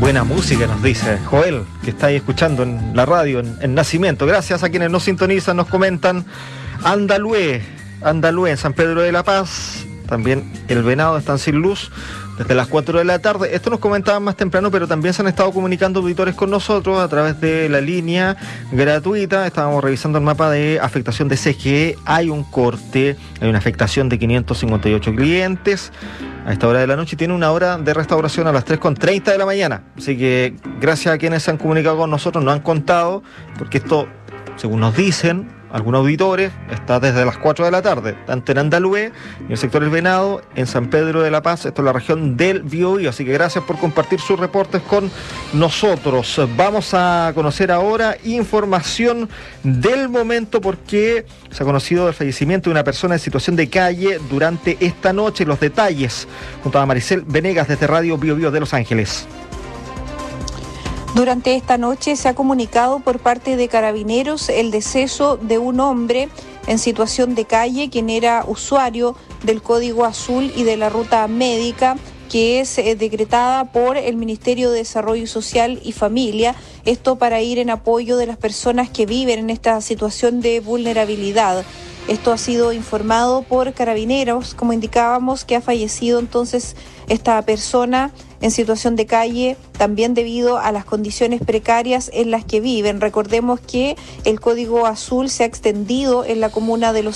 buena música, nos dice Joel, que está ahí escuchando en la radio, en Nacimiento. Gracias a quienes nos sintonizan, nos comentan. Andalúe en San Pedro de la Paz. También El Venado están sin luz desde las 4 de la tarde. Esto nos comentaban más temprano, pero también se han estado comunicando auditores con nosotros a través de la línea gratuita. Estábamos revisando el mapa de afectación de CGE. Hay un corte, hay una afectación de 558 clientes a esta hora de la noche, y tiene una hora de restauración a las 3:30 de la mañana. Así que gracias a quienes se han comunicado con nosotros, nos han contado, porque esto, según nos dicen algunos auditores, está desde las 4 de la tarde, tanto en Andalúe, en el sector El Venado, en San Pedro de la Paz, esto es la región del Biobío. Así que gracias por compartir sus reportes con nosotros. Vamos a conocer ahora información del momento, porque se ha conocido el fallecimiento de una persona en situación de calle durante esta noche. Los detalles junto a Maricel Venegas desde Radio Biobío de Los Ángeles. Durante esta noche se ha comunicado por parte de Carabineros el deceso de un hombre en situación de calle, quien era usuario del Código Azul y de la ruta médica, que es decretada por el Ministerio de Desarrollo Social y Familia, esto para ir en apoyo de las personas que viven en esta situación de vulnerabilidad. Esto ha sido informado por Carabineros, como indicábamos, que ha fallecido entonces esta persona en situación de calle, también debido a las condiciones precarias en las que viven. Recordemos que el Código Azul se ha extendido en la comuna de Los